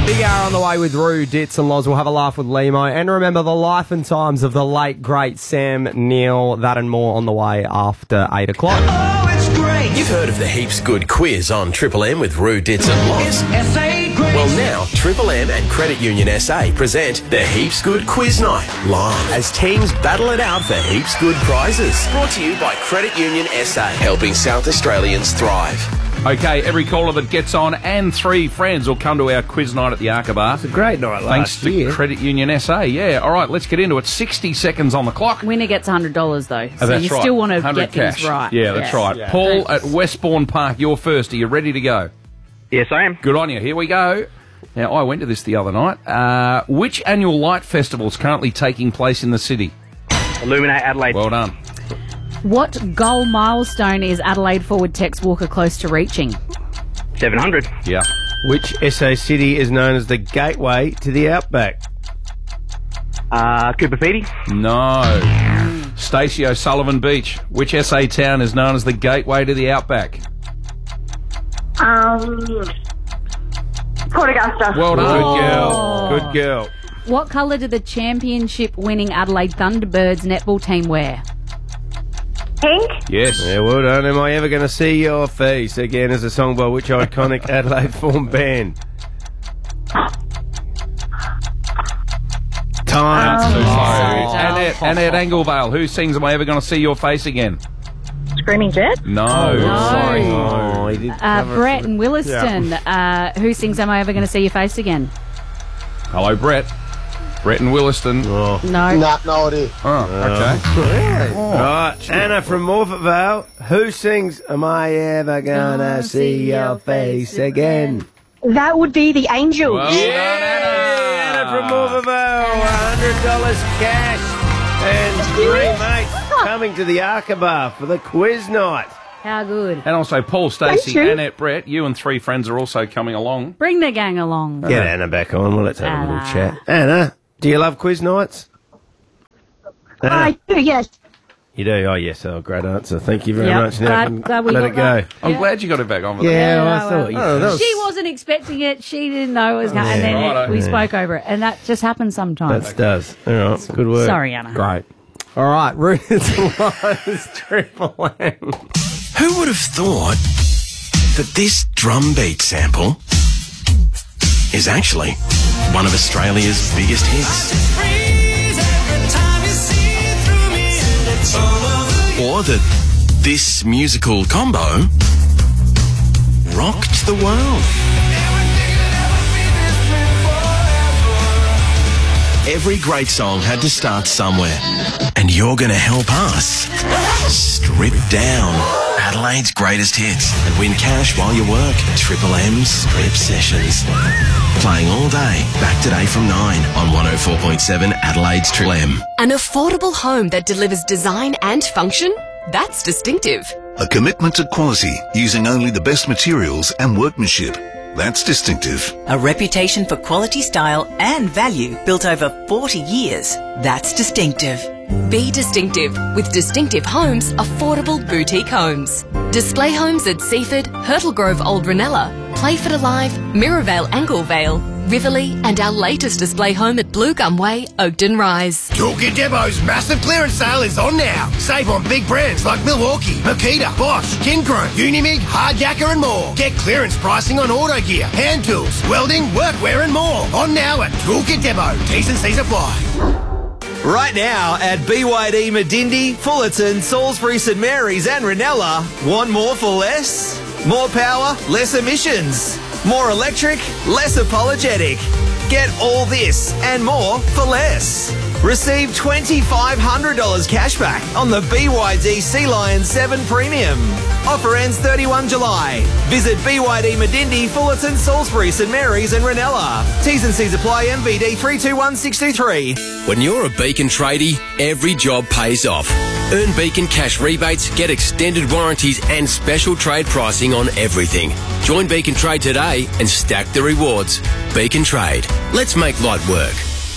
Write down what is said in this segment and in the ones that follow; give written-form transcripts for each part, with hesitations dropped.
Big hour on the way with Roo, Ditz and Loz. We'll have a laugh with Limo. And remember the life and times of the late, great Sam Neill. That and more on the way after 8 o'clock. Oh, it's great. You've heard of the Heaps Good quiz on Triple M with Roo, Ditz and Loz. It's SA great. Well, now, Triple M and Credit Union SA present the Heaps Good Quiz Night live as teams battle it out for Heaps Good prizes. Brought to you by Credit Union SA, helping South Australians thrive. Okay, every caller that gets on and 3 friends will come to our quiz night at the Arca Bar. It's a great night Thanks to Credit Union SA. Yeah, all right, let's get into it. 60 seconds on the clock. Winner gets $100 though, so That's you right. still want to 100 get cash. things right. Yeah, that's right. Yeah. Paul at Westbourne Park, you're first. Are you ready to go? Yes, I am. Good on you. Here we go. Now, I went to this the other night. Which annual light festival is currently taking place in the city? Illuminate Adelaide. Well done. What goal milestone is Adelaide forward Tex Walker close to reaching? 700. Yeah. Which SA city is known as the gateway to the outback? Cooper Pedy. No. Stacey O'Sullivan Beach. Which SA town is known as the gateway to the outback? Port Augusta. Well done. Good girl. Good girl. What colour did the championship-winning Adelaide Thunderbirds netball team wear? Pink. Yes. Yeah, well done. Am I ever going to see your face again as a song by which iconic Adelaide formed band? Time. Annette Anglevale. Who sings Am I Ever Gonna See Your Face Again? Screaming Jet. No. Oh, he did cover Brett and Williston. Who sings Am I Ever Going to See Your Face Again? Hello, Brett. Brett and Williston. Oh. No. No idea. Oh, okay. Right, Anna from Morphettvale. Who sings Am I Ever Gonna See Your Face Again? That would be the Angels. Well done, Anna. Anna from Morphettvale. $100 cash and 3 mates coming to the Arca Bar for the quiz night. How good. And also Paul, Stacey, Thank you. Annette, Brett, you and 3 friends are also coming along. Bring the gang along. Get Anna back on. Well, let's have a little Anna. chat. Anna, do you love quiz nights? Anna, I do, yes. you do? Oh, yes. Oh, great answer. Thank you very Yep. much. Now I can Glad we let got it go. that. I'm Yeah. glad you got it back on with Yeah, Yeah, well, I well, thought. Oh, that was- She wasn't expecting it. She didn't know it was going to, and then Righto. we spoke over it. And that just happens sometimes. That does. All right. Good work. Sorry, Anna. Great. All right. Roots Loz, Triple M. Who would have thought that this drum beat sample is actually one of Australia's biggest hits? Or that this musical combo rocked the world? Every great song had to start somewhere, and you're going to help us strip down Adelaide's greatest hits and win cash while you work. Triple M Strip Sessions. Playing all day, back today from 9 on 104.7 Adelaide's Triple M. An affordable home that delivers design and function? That's distinctive. A commitment to quality, using only the best materials and workmanship. That's distinctive. A reputation for quality, style and value built over 40 years. That's distinctive. Be distinctive with Distinctive Homes, affordable boutique homes. Display homes at Seaford, Hurtle Grove Old Ranella, Playford Alive, Mirrorvale Anglevale, Riverley, and our latest display home at Blue Gum Way, Oakden Rise. Toolkit Depot's massive clearance sale is on now. Save on big brands like Milwaukee, Makita, Bosch, Kinchrome, Unimig, Hardyacker and more. Get clearance pricing on auto gear, hand tools, welding, workwear and more. On now at Toolkit Depot. T's and C's apply. Right now at BYD Medindi, Fullerton, Salisbury, St Mary's and Ranella. Want more for less? More power, less emissions. More electric, less apologetic. Get all this and more for less. Receive $2,500 cashback on the BYD Sea Lion 7 Premium. Offer ends 31 July. Visit BYD Medindi, Fullerton, Salisbury, St Mary's and Ranella. T's and C's apply. MVD 321623. When you're a Beacon tradie, every job pays off. Earn Beacon cash rebates, get extended warranties and special trade pricing on everything. Join Beacon Trade today and stack the rewards. Beacon Trade. Let's make light work.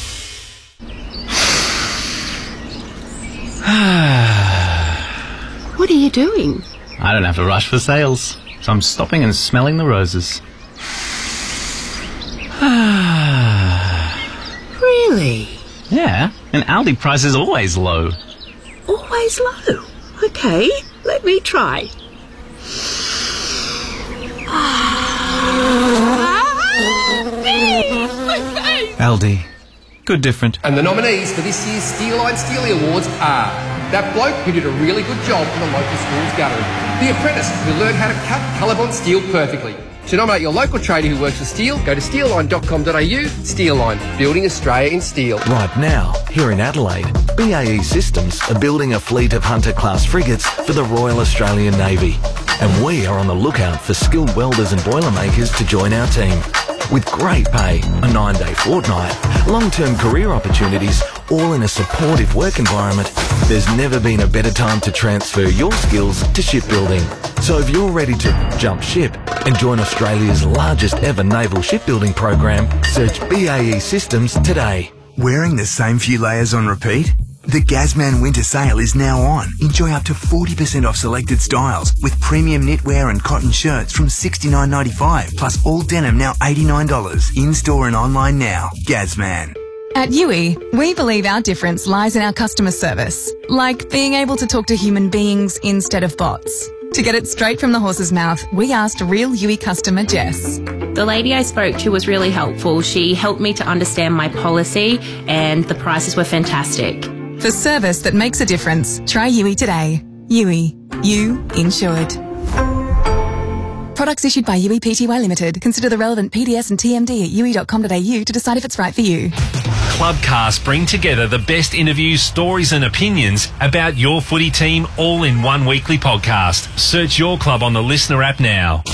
What are you doing? I don't have to rush for sales, so I'm stopping and smelling the roses. Really? Yeah, and Aldi price is always low. Always low? Okay, let me try. Aldi. Good different. And the nominees for this year's Steel Line Steely Awards are that bloke who did a really good job for the local school's guttering, the apprentice who learned how to cut Colorbond steel perfectly. To nominate your local tradie who works for steel, go to steelline.com.au. Steel Line, building Australia in steel. Right now, here in Adelaide, BAE Systems are building a fleet of Hunter-class frigates for the Royal Australian Navy. And we are on the lookout for skilled welders and boilermakers to join our team. With great pay, a 9-day fortnight, long-term career opportunities, all in a supportive work environment, there's never been a better time to transfer your skills to shipbuilding. So if you're ready to jump ship and join Australia's largest ever naval shipbuilding program, search BAE Systems today. Wearing the same few layers on repeat? The Gazman winter sale is now on. Enjoy up to 40% off selected styles with premium knitwear and cotton shirts from $69.95 plus all denim now $89. In-store and online now. Gazman. At Yui, we believe our difference lies in our customer service, like being able to talk to human beings instead of bots. To get it straight from the horse's mouth, we asked real Yui customer Jess. The lady I spoke to was really helpful. She helped me to understand my policy and the prices were fantastic. For service that makes a difference, try Yui today. Yui. You insured. Products issued by Yui Pty Limited. Consider the relevant PDS and TMD at yui.com.au to decide if it's right for you. Clubcast bring together the best interviews, stories and opinions about your footy team all in one weekly podcast. Search your club on the Listener app now.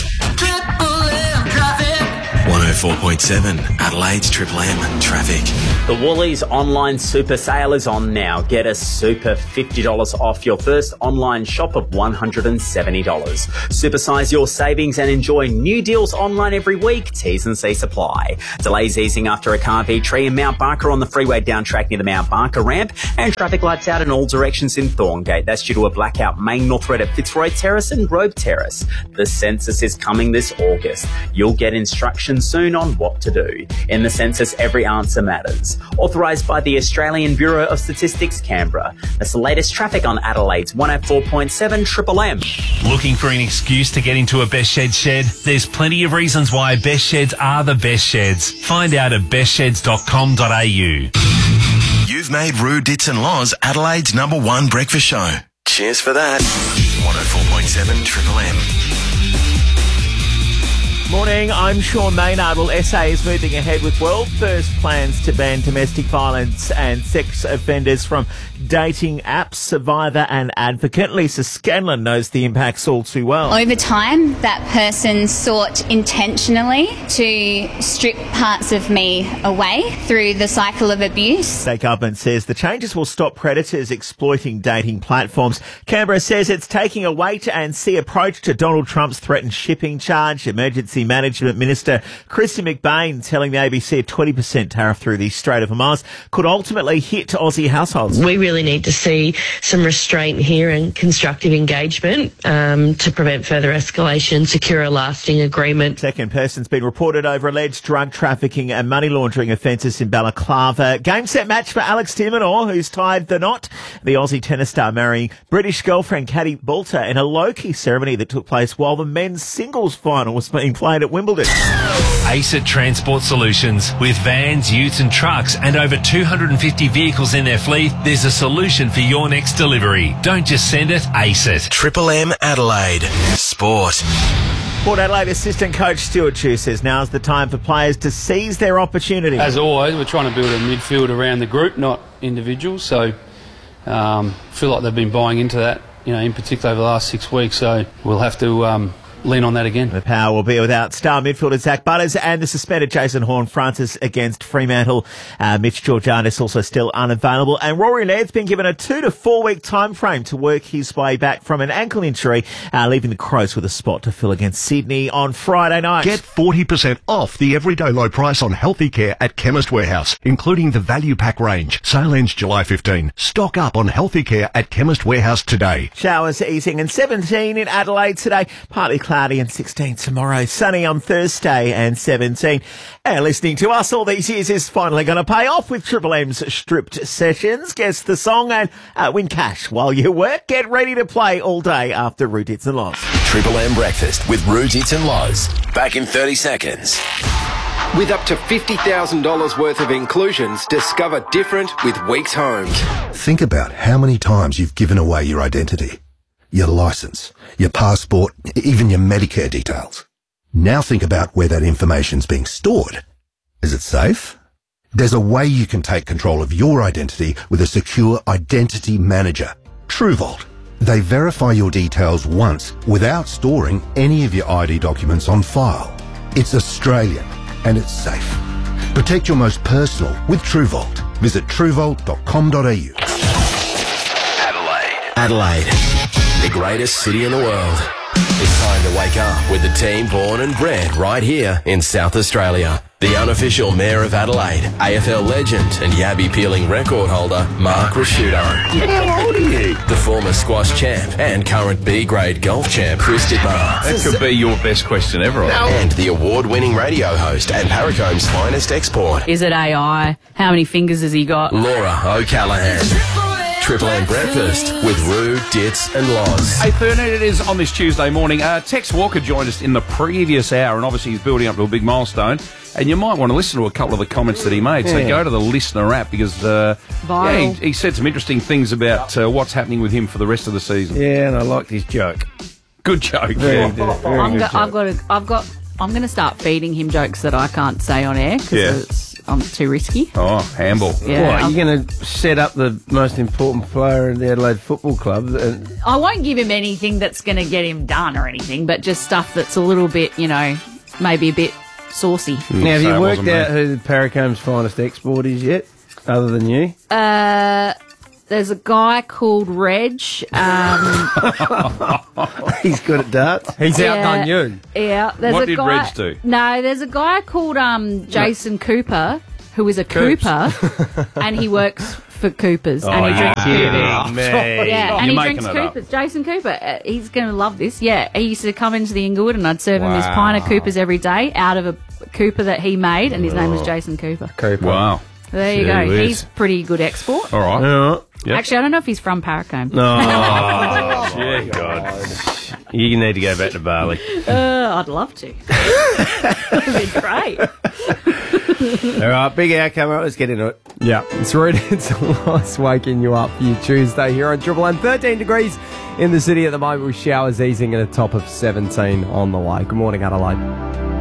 104.7 Adelaide's Triple M Traffic. The Woolies online super sale is on now. Get a super $50 off your first online shop of $170. Supersize your savings and enjoy new deals online every week. T's and C's apply. Delays easing after a car V tree in Mount Barker on the freeway down track near the Mount Barker ramp, and traffic lights out in all directions in Thorngate. That's due to a blackout main north road at Fitzroy Terrace and Robe Terrace. The census is coming this August. You'll get instructions soon on what to do. In the census, every answer matters. Authorised by the Australian Bureau of Statistics, Canberra. That's the latest traffic on Adelaide's 104.7 Triple M. Looking for an excuse to get into a Best Sheds shed? There's plenty of reasons why Best Sheds are the best sheds. Find out at bestsheds.com.au. You've made Roo Dits and Laws Adelaide's #1 breakfast show. Cheers for that. 104.7 Triple M. Morning, I'm Sean Maynard. Well, SA is moving ahead with world-first plans to ban domestic violence and sex offenders from dating apps. Survivor and advocate Lisa Scanlon knows the impacts all too well. Over time, that person sought intentionally to strip parts of me away through the cycle of abuse. State government says the changes will stop predators exploiting dating platforms. Canberra says it's taking a wait-and-see approach to Donald Trump's threatened shipping charge. Emergency Management Minister Christian McBain telling the ABC a 20% tariff through the Strait of Hormuz could ultimately hit Aussie households. We really need to see some restraint here and constructive engagement to prevent further escalation, secure a lasting agreement. Second person's been reported over alleged drug trafficking and money laundering offences in Balaclava. Game set match for Alex de Minaur, who's tied the knot. The Aussie tennis star marrying British girlfriend Katie Boulter in a low-key ceremony that took place while the men's singles final was being played at Wimbledon. ACET Transport Solutions. With vans, utes and trucks and over 250 vehicles in their fleet, there's a solution for your next delivery. Don't just send it, ACET. Triple M Adelaide. Sport. Port Adelaide assistant coach Stuart Chu says now's the time for players to seize their opportunity. As always, we're trying to build a midfield around the group, not individuals. So feel like they've been buying into that, in particular over the last 6 weeks. So we'll have to lean on that again. The Power will be without star midfielder Zach Butters and the suspended Jason Horne-Francis against Fremantle. Mitch Georgiadis also still unavailable. And Rory Laird's been given a 2 to 4 week time frame to work his way back from an ankle injury, leaving the Crows with a spot to fill against Sydney on Friday night. Get 40% off the everyday low price on healthy care at Chemist Warehouse, including the Value Pack range. Sale ends July 15. Stock up on healthy care at Chemist Warehouse today. Showers easing and 17 in Adelaide today. Partly cloudy and 16 tomorrow. Sunny on Thursday and 17. And listening to us all these years is finally going to pay off with Triple M's Stripped Sessions. Guess the song and win cash while you work. Get ready to play all day after Root Hits and Lows. Triple M Breakfast with Root Hits and Lows. Back in 30 seconds. With up to $50,000 worth of inclusions, discover different with Weeks Homes. Think about how many times you've given away your identity, your license, your passport, even your Medicare details. Now think about where that information's being stored. Is it safe? There's a way you can take control of your identity with a secure identity manager, TrueVault. They verify your details once without storing any of your ID documents on file. It's Australian and it's safe. Protect your most personal with TrueVault. Visit truevault.com.au. Adelaide, the greatest city in the world. It's time to wake up with the team born and bred right here in South Australia. The unofficial Mayor of Adelaide, AFL legend and Yabby peeling record holder, Mark Rasciuto. How old are you? The former squash champ and current B-grade golf champ, Chris Didmar. That could be your best question ever. And the award-winning radio host and Paracome's finest export, Is it AI? How many fingers has he got? Laura O'Callaghan. Triple M Breakfast with Roo, Dits and Loz. 8:13 it is on this Tuesday morning. Tex Walker joined us in the previous hour, and obviously he's building up to a big milestone. And you might want to listen to a couple of the comments that he made. So go to the Listener app because he said some interesting things about what's happening with him for the rest of the season. Yeah, and I liked his joke. Good joke. Very good joke. I'm going to start feeding him jokes that I can't say on air because I'm too risky. Oh, handball. Yeah, what, you're going to set up the most important player in the Adelaide Football Club? I won't give him anything that's going to get him done or anything, but just stuff that's a little bit, maybe a bit saucy. Now, have you worked out who the Paracome's finest export is yet, other than you? There's a guy called Reg. He's good at darts. He's outdone you. Yeah. What did Reg do? No, there's a guy called Jason Cooper, who is a Cooper, and he works for Coopers. Oh, and he drinks kidding me. Yeah, and You're he making drinks it up. Coopers. Jason Cooper, he's going to love this. Yeah, he used to come into the Inglewood and I'd serve him his pint of Coopers every day out of a Cooper that he made, and his name was Jason Cooper. Wow. There you go. He's pretty good export. All right. Yeah. Yep. Actually, I don't know if he's from Paracombe. No. Dear God. You need to go back to Bali. I'd love to. That'd be great. All right, big outcome. Let's get into it. Yeah, it's Rudy. It's Loz waking you up for your Tuesday here on Triple M. 13 degrees in the city at the moment with showers easing at a top of 17 on the way. Good morning, Adelaide.